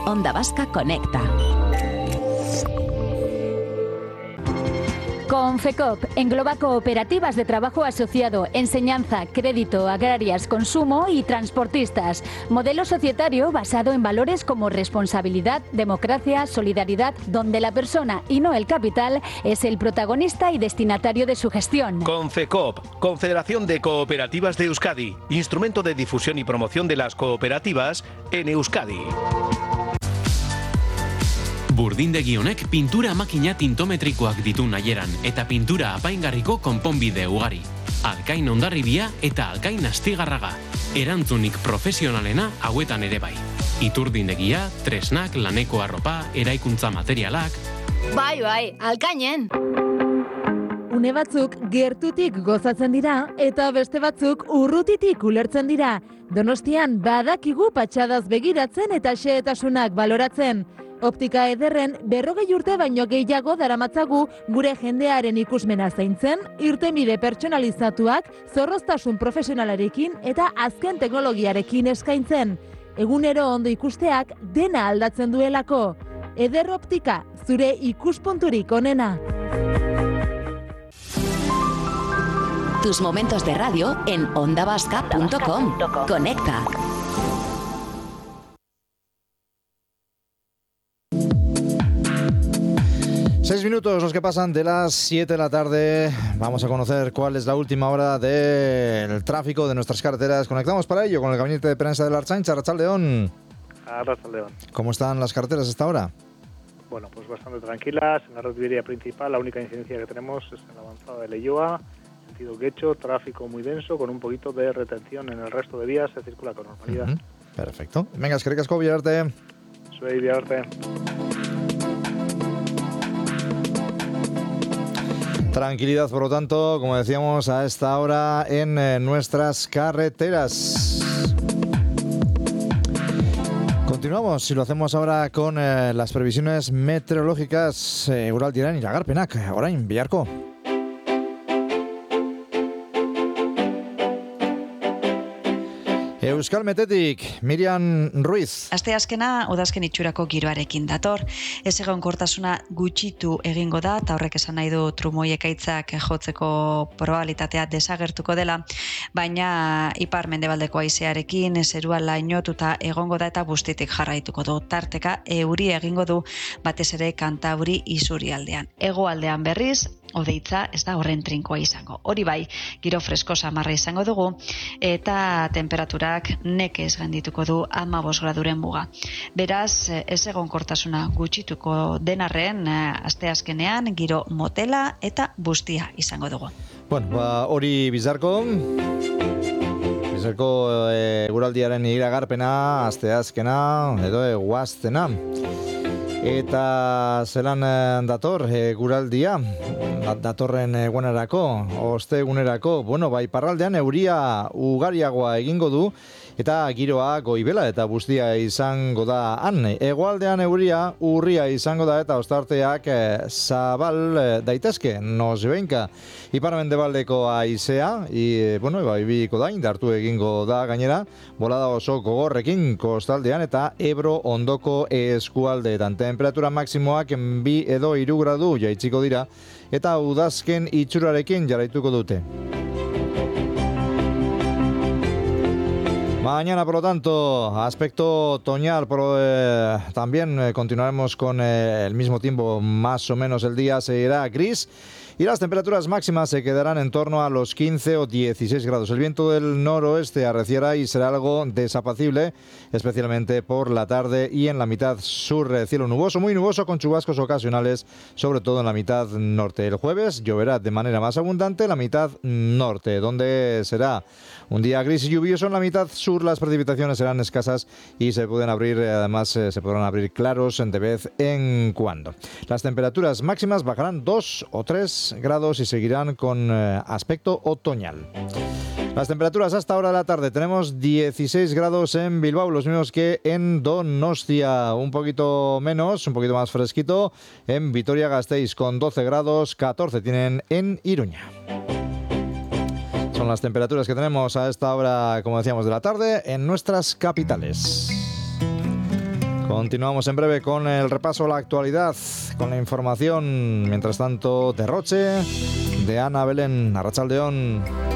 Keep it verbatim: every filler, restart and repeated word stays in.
Onda Vasca Conecta. Confecop engloba cooperativas de trabajo asociado, enseñanza, crédito, agrarias, consumo y transportistas. Modelo societario basado en valores como responsabilidad, democracia, solidaridad, donde la persona y no el capital es el protagonista y destinatario de su gestión. Confecop, Confederación de Cooperativas de Euskadi, instrumento de difusión y promoción de las cooperativas en Euskadi. Burdindegi honek pintura makina tintometrikoak ditu nahieran eta pintura apaingarriko konponbide ugari. Alkain Hondarribia eta Alkain Astigarraga. Erantzunik profesionalena hauetan ere bai. Iturdindegia, tresnak, laneko arropa, eraikuntza materialak. Bai, bai, Alkainen! Une batzuk gertutik gozatzen dira eta beste batzuk urrutitik ulertzen dira. Donostian badakigu patxadaz begiratzen eta xehetasunak baloratzen. Optika ederren berrogei urte baino gehiago daramatzagu gure jendearen ikusmena zaintzen, irtenbide pertsonalizatuak, zorroztasun profesionalarekin eta azken teknologiarekin eskaintzen. Egunero ondo ikusteak dena aldatzen duelako. Eder Optika, zure ikuspunturik onena. Tus momentos de radio en onda vasca punto com. Conecta. Seis minutos los que pasan de las siete de la tarde. Vamos a conocer cuál es la última hora del tráfico de nuestras carreteras. Conectamos para ello con el gabinete de prensa de la Ertzaintza. Arratsaldeon. Arratsaldeon. ¿Cómo están las carreteras hasta ahora? Bueno, pues bastante tranquilas. En la red viaria principal la única incidencia que tenemos es en la avanzada de Leioa, sentido Guecho, tráfico muy denso con un poquito de retención en el resto de vías. Se circula con normalidad. Uh-huh. Perfecto. Venga, eskerrik asko, Vilarte. Soy Vilarte. Tranquilidad, por lo tanto, como decíamos, a esta hora en eh, nuestras carreteras. Continuamos y lo hacemos ahora con eh, las previsiones meteorológicas eh, Euraldiaren iragarpenak. Orain, Biharko. Euskal Metetik, Miriam Ruiz. Asteazkena udazken itxurako giroarekin dator. Ez egonkortasuna gutxitu egingo da, eta horrek esan nahi du trumoi ekaitzak jotzeko probabilitatea desagertuko dela, baina ipar mendebaldeko haizearekin zerua lainotuta egongo da eta bustitik jarraituko du. Tarteka euri egingo du batez ere Kantauri isurialdean. Hegoaldean berriz, odeitza ez da horren trinkoa izango. Hori bai, giro fresko samarra izango dugu eta temperaturak nekez gaindituko du hamabost graduren muga. Beraz, ez egonkortasuna gutxituko denarren asteazkenean giro motela eta bustia izango dugu. Bueno, ba, hori Bizarko. Bizarko e, guraldiaren iragarpena asteazkena edo eguaztena. Eta zelan dator e, guraldia, datorren egunerako, ostegunerako, bueno, bai parraldean euria ugariagoa egingo du, eta giroa goibela eta bustia izango da han. Hegoaldean euria urria izango da eta ostarteak e, zabal e, daitezke, nos benka. Ipar-mendebaldeko haizea, i, bueno, eba, ibiko da, indartu egingo da gainera, bolada oso gogorrekin kostaldean eta Ebro ondoko eskualdeetan. Temperatura maksimoak bi edo hiru gradu jaitziko dira eta udazken itxurarekin jarraituko dute. Mañana, por lo tanto, aspecto otoñal, pero eh, también eh, continuaremos con eh, el mismo tiempo, más o menos el día se irá gris. Y las temperaturas máximas se quedarán en torno a los quince o dieciséis grados. El viento del noroeste arreciará y será algo desapacible, especialmente por la tarde y en la mitad sur. Cielo nuboso, muy nuboso, con chubascos ocasionales, sobre todo en la mitad norte. El jueves lloverá de manera más abundante en la mitad norte, donde será un día gris y lluvioso. En la mitad sur las precipitaciones serán escasas y se pueden abrir, además eh, se podrán abrir claros de vez en cuando. Las temperaturas máximas bajarán dos o tres grados y seguirán con eh, aspecto otoñal. Las temperaturas hasta ahora de la tarde, tenemos dieciséis grados en Bilbao, los mismos que en Donostia, un poquito menos, un poquito más fresquito en Vitoria-Gasteiz con doce grados, catorce tienen en Iruña. Son las temperaturas que tenemos a esta hora, como decíamos, de la tarde en nuestras capitales. Continuamos en breve con el repaso a la actualidad, con la información. Mientras tanto, Derroche, de Ana Belén, Arratsaldeon.